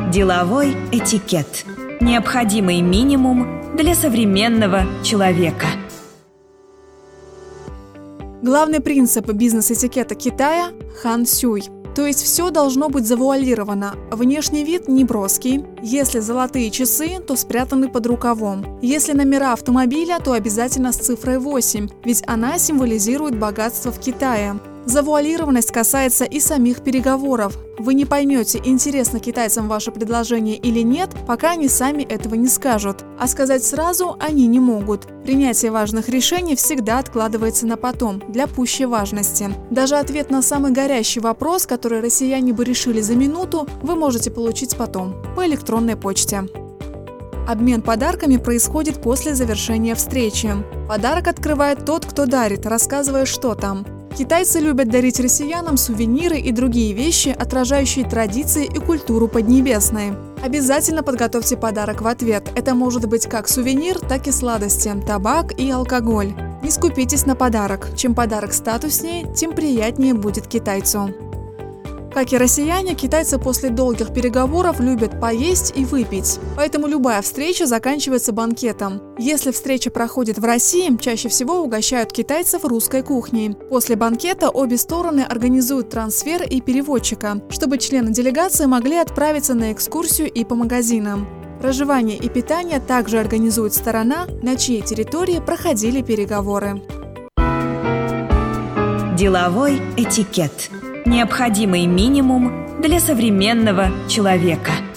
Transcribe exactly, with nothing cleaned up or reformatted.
Деловой этикет. Необходимый минимум для современного человека. Главный принцип бизнес-этикета Китая – хан сюй. То есть все должно быть завуалировано. Внешний вид не броский. Если золотые часы, то спрятаны под рукавом. Если номера автомобиля, то обязательно с цифрой восемь, ведь она символизирует богатство в Китае. Завуалированность касается и самих переговоров. Вы не поймете, интересно китайцам ваше предложение или нет, пока они сами этого не скажут. А сказать сразу они не могут. Принятие важных решений всегда откладывается на потом, для пущей важности. Даже ответ на самый горящий вопрос, который россияне бы решили за минуту, вы можете получить потом, по электронной почте. Обмен подарками происходит после завершения встречи. Подарок открывает тот, кто дарит, рассказывая, что там. Китайцы любят дарить россиянам сувениры и другие вещи, отражающие традиции и культуру Поднебесной. Обязательно подготовьте подарок в ответ. Это может быть как сувенир, так и сладости, табак и алкоголь. Не скупитесь на подарок. Чем подарок статуснее, тем приятнее будет китайцу. Как и россияне, китайцы после долгих переговоров любят поесть и выпить. Поэтому любая встреча заканчивается банкетом. Если встреча проходит в России, чаще всего угощают китайцев русской кухней. После банкета обе стороны организуют трансфер и переводчика, чтобы члены делегации могли отправиться на экскурсию и по магазинам. Проживание и питание также организует сторона, на чьей территории проходили переговоры. Деловой этикет. Необходимый минимум для современного человека.